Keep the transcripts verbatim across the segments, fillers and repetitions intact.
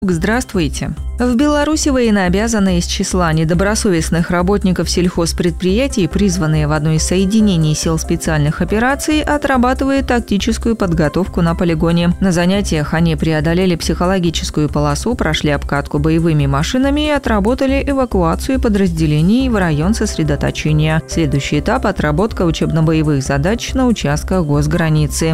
Здравствуйте. В Беларуси военнообязанные из числа недобросовестных работников сельхозпредприятий, призванные в одно из соединений сил специальных операций, отрабатывают тактическую подготовку на полигоне. На занятиях они преодолели психологическую полосу, прошли обкатку боевыми машинами и отработали эвакуацию подразделений в район сосредоточения. Следующий этап – отработка учебно-боевых задач на участках госграницы.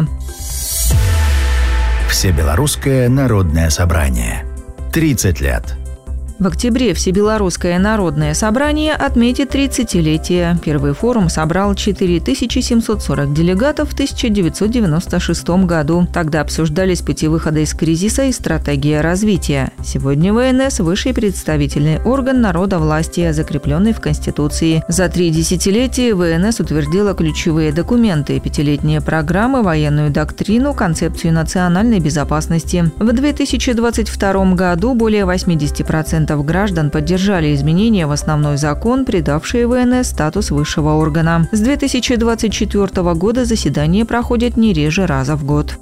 Всебелорусское народное собрание. тридцать лет. В октябре Всебелорусское народное собрание отметит тридцатилетие. Первый форум собрал четыре тысячи семьсот сорок делегатов в тысяча девятьсот девяносто шестом году. Тогда обсуждались пути выхода из кризиса и стратегия развития. Сегодня ВНС – высший представительный орган народовластия, закрепленный в Конституции. За три десятилетия ВНС утвердила ключевые документы – пятилетние программы, военную доктрину, концепцию национальной безопасности. В две тысячи двадцать втором году более восемьдесят процентов граждан поддержали изменения в основной закон, придавшие ВНС статус высшего органа. С две тысячи двадцать четвёртого года заседания проходят не реже раза в год.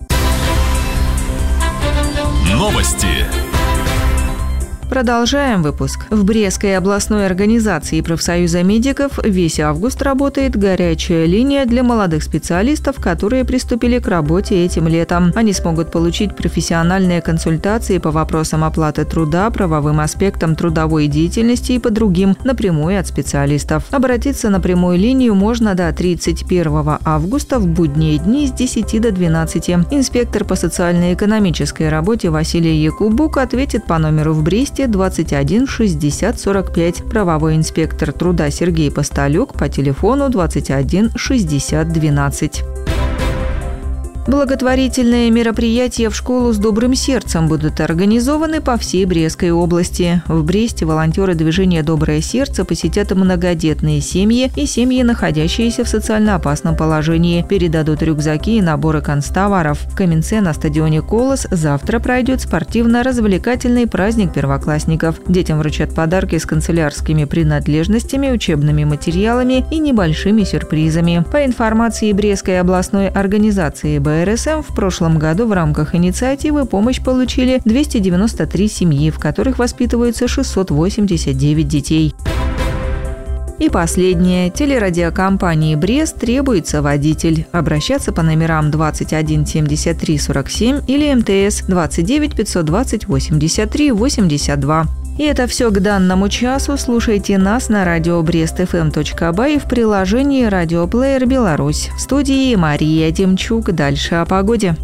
Новости. Продолжаем выпуск. В Брестской областной организации профсоюза медиков весь август работает горячая линия для молодых специалистов, которые приступили к работе этим летом. Они смогут получить профессиональные консультации по вопросам оплаты труда, правовым аспектам трудовой деятельности и по другим напрямую от специалистов. Обратиться на прямую линию можно до тридцать первого августа в будние дни с десяти до двенадцати. Инспектор по социально-экономической работе Василий Якубук ответит по номеру в Бресте двадцать один шестьдесят сорок пять. Правовой инспектор труда Сергей Постолюк по телефону двадцать один шестьдесят двенадцать. Благотворительные мероприятия в школу с добрым сердцем будут организованы по всей Брестской области. В Бресте волонтеры движения «Доброе сердце» посетят многодетные семьи и семьи, находящиеся в социально опасном положении, передадут рюкзаки и наборы канцтоваров. В Каменце на стадионе «Колос» завтра пройдет спортивно-развлекательный праздник первоклассников. Детям вручат подарки с канцелярскими принадлежностями, учебными материалами и небольшими сюрпризами. По информации Брестской областной организации «Бэ эр эс эм», в прошлом году в рамках инициативы помощь получили двести девяносто три семьи, в которых воспитываются шестьсот восемьдесят девять детей. И последнее. Телерадиокомпании «Брест» требуется водитель. Обращаться по номерам двадцать один семьдесят три сорок семь или эм тэ эс двадцать девять пятьсот двадцать восемьдесят три восемьдесят два. И это все к данному часу. Слушайте нас на радио брест эф эм точка бай и в приложении «Радиоплеер Беларусь». В студии Мария Демчук. Дальше о погоде.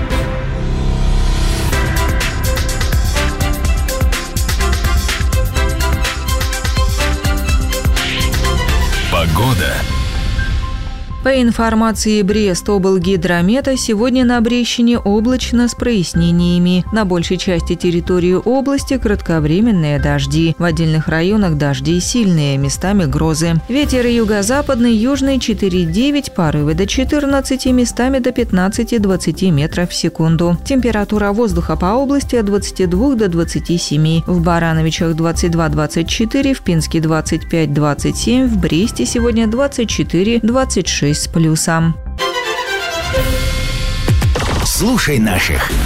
Погода. По информации Брест-облгидромета, сегодня на Брещине облачно с прояснениями. На большей части территории области кратковременные дожди. В отдельных районах дожди сильные, местами грозы. Ветер юго-западный, южный четыре девять, порывы до четырнадцати, местами до пятнадцати-двадцати метров в секунду. Температура воздуха по области от двадцати двух до двадцати семи. В Барановичах двадцать два двадцать четыре, в Пинске двадцать пять двадцать семь, в Бресте сегодня двадцать четыре двадцать шесть с плюсом. Слушай наших